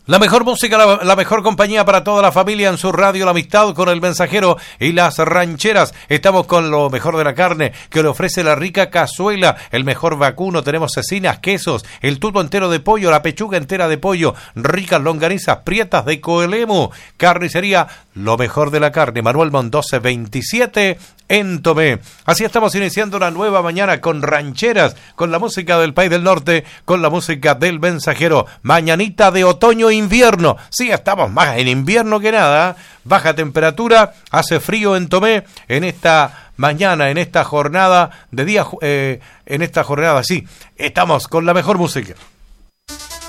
La mejor música, la mejor compañía para toda la familia en su radio La Amistad con El Mensajero y Las Rancheras. Estamos con lo mejor de la carne que le ofrece la rica cazuela, el mejor vacuno. Tenemos cecinas, quesos, el tuto entero de pollo, la pechuga entera de pollo, ricas longanizas prietas de Coelemu. Carnicería, lo mejor de la carne. Manuel Mondoce 27 en Tomé. Así estamos iniciando una nueva mañana con rancheras, con la música del País del Norte, con la música del Mensajero. Mañanita de otoño-invierno. Sí, estamos más en invierno que nada. Baja temperatura, hace frío en Tomé en esta mañana, en esta jornada de día, en esta jornada, sí. Estamos con la mejor música.